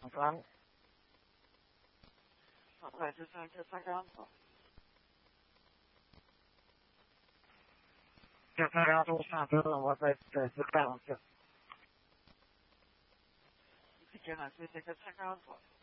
反快就上去参加吧。这参加都下车了，我再次看上去。今天还是这个参加吧。